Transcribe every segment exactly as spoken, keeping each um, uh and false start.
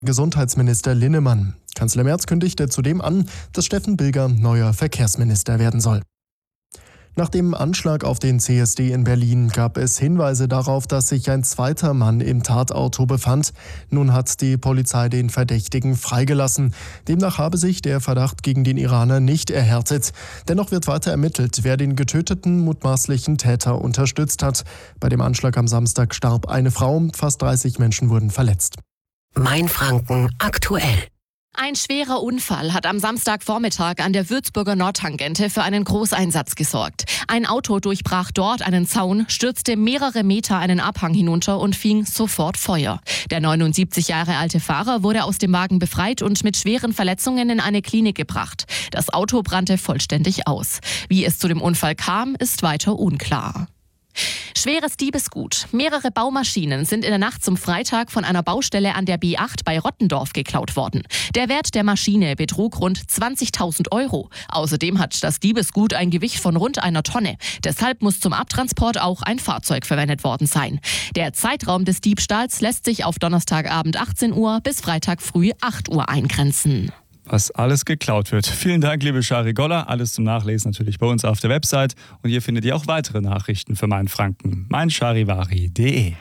Gesundheitsminister Linnemann. Kanzler Merz kündigte zudem an, dass Steffen Bilger neuer Verkehrsminister werden soll. Nach dem Anschlag auf den C S D in Berlin gab es Hinweise darauf, dass sich ein zweiter Mann im Tatauto befand. Nun hat die Polizei den Verdächtigen freigelassen. Demnach habe sich der Verdacht gegen den Iraner nicht erhärtet. Dennoch wird weiter ermittelt, wer den getöteten mutmaßlichen Täter unterstützt hat. Bei dem Anschlag am Samstag starb eine Frau, fast dreißig Menschen wurden verletzt. Mein Franken aktuell. Ein schwerer Unfall hat am Samstagvormittag an der Würzburger Nordtangente für einen Großeinsatz gesorgt. Ein Auto durchbrach dort einen Zaun, stürzte mehrere Meter einen Abhang hinunter und fing sofort Feuer. Der neunundsiebzig Jahre alte Fahrer wurde aus dem Wagen befreit und mit schweren Verletzungen in eine Klinik gebracht. Das Auto brannte vollständig aus. Wie es zu dem Unfall kam, ist weiter unklar. Schweres Diebesgut. Mehrere Baumaschinen sind in der Nacht zum Freitag von einer Baustelle an der B acht bei Rottendorf geklaut worden. Der Wert der Maschine betrug rund zwanzigtausend Euro. Außerdem hat das Diebesgut ein Gewicht von rund einer Tonne. Deshalb muss zum Abtransport auch ein Fahrzeug verwendet worden sein. Der Zeitraum des Diebstahls lässt sich auf Donnerstagabend achtzehn Uhr bis Freitag früh acht Uhr eingrenzen. Was alles geklaut wird. Vielen Dank, liebe Shari Goller. Alles zum Nachlesen natürlich bei uns auf der Website. Und hier findet ihr auch weitere Nachrichten für Mein Franken. meincharivari punkt de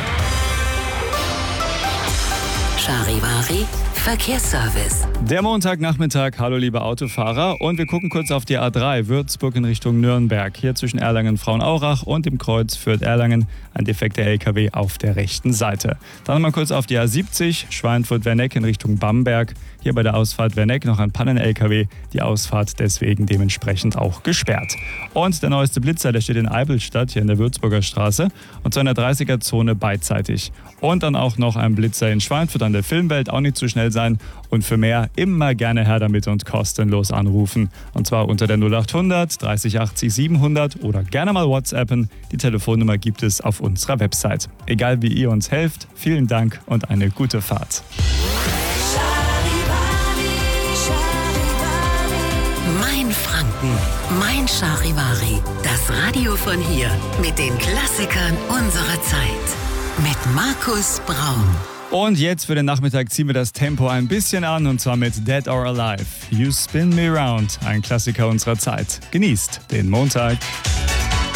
Charivari Verkehrsservice. Der Montagnachmittag. Hallo liebe Autofahrer. Und wir gucken kurz auf die A drei, Würzburg in Richtung Nürnberg. Hier zwischen Erlangen-Frauenaurach und dem Kreuz Fürth-Erlangen ein defekter L K W auf der rechten Seite. Dann mal kurz auf die A siebzig, Schweinfurt-Werneck in Richtung Bamberg. Hier bei der Ausfahrt Werneck noch ein Pannen-L K W. Die Ausfahrt deswegen dementsprechend auch gesperrt. Und der neueste Blitzer, der steht in Eibelstadt, hier in der Würzburger Straße. Und zu einer dreißiger-Zone beidseitig. Und dann auch noch ein Blitzer in Schweinfurt an der Filmwelt, auch nicht zu schnell sein. Und für mehr immer gerne her damit und kostenlos anrufen. Und zwar unter der null acht hundert dreißig achtzig siebenhundert oder gerne mal WhatsAppen. Die Telefonnummer gibt es auf unserer Website. Egal wie ihr uns helft, vielen Dank und eine gute Fahrt. Mein Franken, mein Charivari. Das Radio von hier mit den Klassikern unserer Zeit. Mit Markus Braun. Und jetzt für den Nachmittag ziehen wir das Tempo ein bisschen an und zwar mit Dead or Alive. You Spin Me Round, ein Klassiker unserer Zeit. Genießt den Montag.